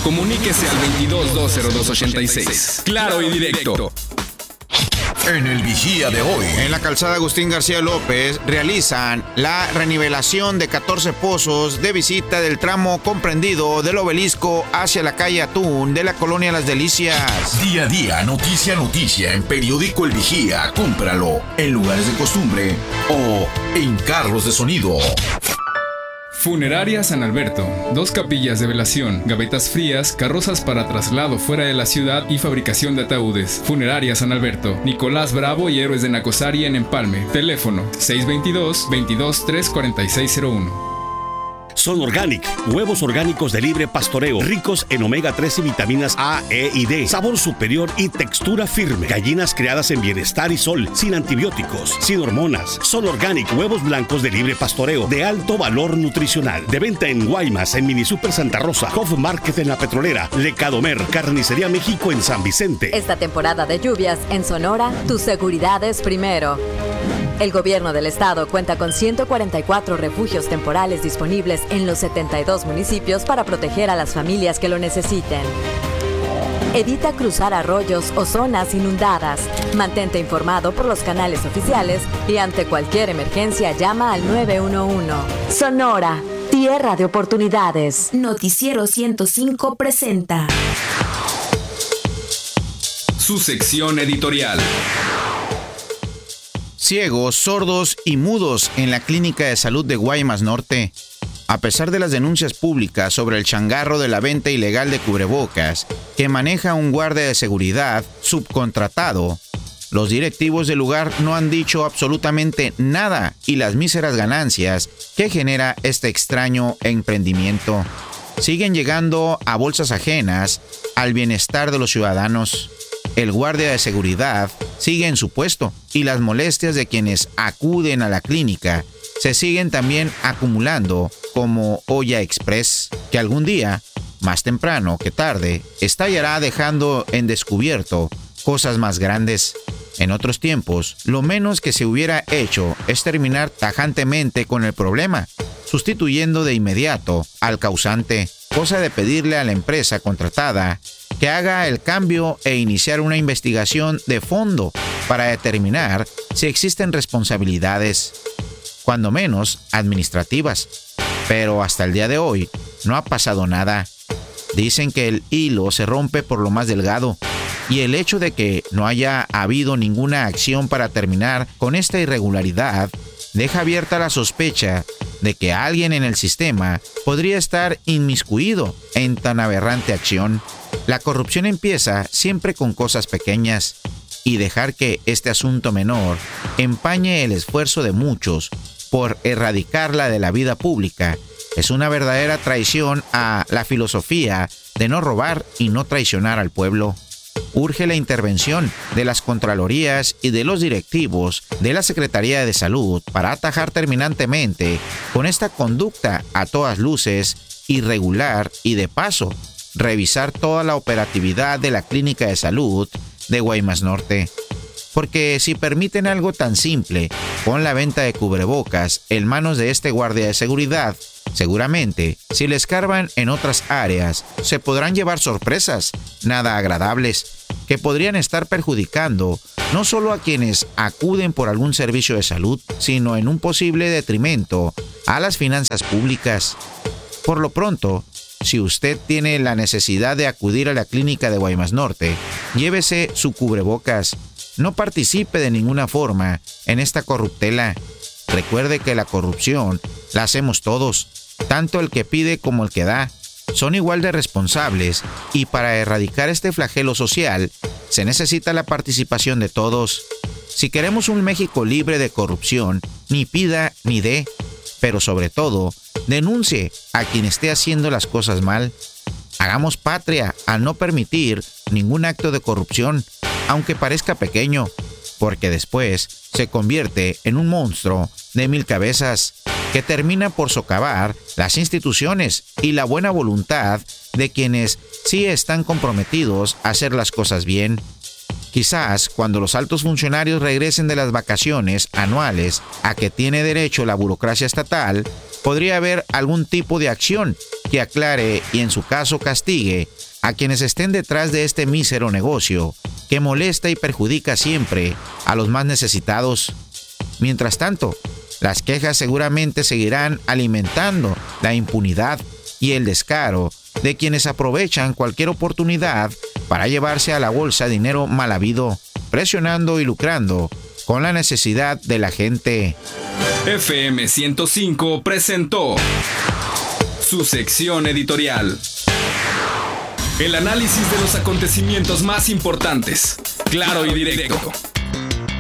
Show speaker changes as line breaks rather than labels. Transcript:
Comuníquese al 22-202-86. Claro y directo.
En el Vigía de hoy.
En la calzada Agustín García López realizan la renivelación de 14 pozos de visita del tramo comprendido del Obelisco hacia la calle Atún de la colonia Las Delicias.
Día a día, noticia a noticia en Periódico El Vigía. Cómpralo en lugares de costumbre o en carros de sonido.
Funeraria San Alberto. 2 capillas de velación, gavetas frías, carrozas para traslado fuera de la ciudad y fabricación de ataúdes. Funeraria San Alberto. Nicolás Bravo y Héroes de Nacosari en Empalme. Teléfono 622-223-4601.
Son Organic, huevos orgánicos de libre pastoreo, ricos en omega 3 y vitaminas A, E y D, sabor superior y textura firme. Gallinas criadas en bienestar y sol, sin antibióticos, sin hormonas. Son Organic, huevos blancos de libre pastoreo, de alto valor nutricional. De venta en Guaymas, en Mini Super Santa Rosa, Hof Market en La Petrolera, Lecadomer, Carnicería México en San Vicente.
Esta temporada de lluvias en Sonora, tu seguridad es primero. El gobierno del estado cuenta con 144 refugios temporales disponibles en los 72 municipios para proteger a las familias que lo necesiten. Evita cruzar arroyos o zonas inundadas. Mantente informado por los canales oficiales y ante cualquier emergencia llama al 911. Sonora, tierra de oportunidades.
Noticiero 105 presenta
Su sección editorial.
Ciegos, sordos y mudos en la Clínica de Salud de Guaymas Norte. A pesar de las denuncias públicas sobre el changarro de la venta ilegal de cubrebocas que maneja un guardia de seguridad subcontratado, los directivos del lugar no han dicho absolutamente nada y las míseras ganancias que genera este extraño emprendimiento siguen llegando a bolsas ajenas al bienestar de los ciudadanos. El guardia de seguridad sigue en su puesto y las molestias de quienes acuden a la clínica se siguen también acumulando como olla express, que algún día, más temprano que tarde, estallará dejando en descubierto cosas más grandes. En otros tiempos, lo menos que se hubiera hecho es terminar tajantemente con el problema, sustituyendo de inmediato al causante, cosa de pedirle a la empresa contratada que haga el cambio e iniciar una investigación de fondo para determinar si existen responsabilidades, cuando menos administrativas. Pero hasta el día de hoy no ha pasado nada. Dicen que el hilo se rompe por lo más delgado, y el hecho de que no haya habido ninguna acción para terminar con esta irregularidad deja abierta la sospecha de que alguien en el sistema podría estar inmiscuido en tan aberrante acción. La corrupción empieza siempre con cosas pequeñas, y dejar que este asunto menor empañe el esfuerzo de muchos por erradicarla de la vida pública es una verdadera traición a la filosofía de no robar y no traicionar al pueblo. Urge la intervención de las Contralorías y de los directivos de la Secretaría de Salud para atajar terminantemente con esta conducta a todas luces irregular y, de paso, revisar toda la operatividad de la Clínica de Salud de Guaymas Norte. Porque si permiten algo tan simple con la venta de cubrebocas en manos de este guardia de seguridad, seguramente, si le escarban en otras áreas, se podrán llevar sorpresas nada agradables que podrían estar perjudicando no solo a quienes acuden por algún servicio de salud, sino en un posible detrimento a las finanzas públicas. Por lo pronto, si usted tiene la necesidad de acudir a la clínica de Guaymas Norte, llévese su cubrebocas. No participe de ninguna forma en esta corruptela. Recuerde que la corrupción la hacemos todos, tanto el que pide como el que da. Son igual de responsables, y para erradicar este flagelo social se necesita la participación de todos. Si queremos un México libre de corrupción, ni pida ni dé, pero sobre todo, denuncie a quien esté haciendo las cosas mal. Hagamos patria al no permitir ningún acto de corrupción, aunque parezca pequeño, porque después se convierte en un monstruo de 1000 cabezas que termina por socavar las instituciones y la buena voluntad de quienes sí están comprometidos a hacer las cosas bien. Quizás cuando los altos funcionarios regresen de las vacaciones anuales a que tiene derecho la burocracia estatal, podría haber algún tipo de acción que aclare y en su caso castigue a quienes estén detrás de este mísero negocio que molesta y perjudica siempre a los más necesitados. Mientras tanto, las quejas seguramente seguirán alimentando la impunidad y el descaro de quienes aprovechan cualquier oportunidad para llevarse a la bolsa dinero mal habido, presionando y lucrando con la necesidad de la gente.
FM 105 presentó su sección editorial. El análisis de los acontecimientos más importantes, claro y directo.